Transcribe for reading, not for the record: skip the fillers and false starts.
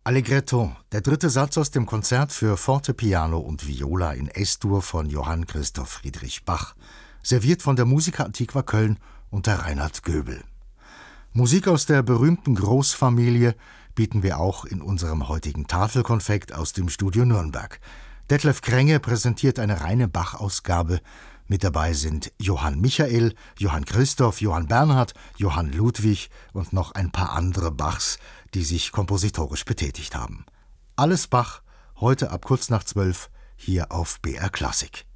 Allegretto, der dritte Satz aus dem Konzert für Fortepiano und Viola in Es-Dur von Johann Christoph Friedrich Bach, serviert von der Musica Antiqua Köln unter Reinhard Göbel. Musik aus der berühmten Großfamilie bieten wir auch in unserem heutigen Tafelkonfekt aus dem Studio Nürnberg. Detlef Krenge präsentiert eine reine Bach-Ausgabe. Mit dabei sind Johann Michael, Johann Christoph, Johann Bernhard, Johann Ludwig und noch ein paar andere Bachs, die sich kompositorisch betätigt haben. Alles Bach, heute ab kurz nach 12 hier auf BR Klassik.